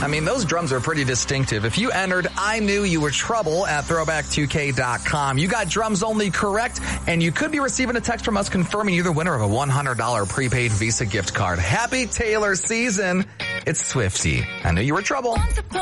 mean, those drums are pretty distinctive. If you entered I Knew You Were Trouble at throwback2k.com, you got drums only correct, and you could be receiving a text from us confirming you the winner of a $100 prepaid Visa gift card. Happy Taylor season. It's Swiftie. I Knew You Were Trouble.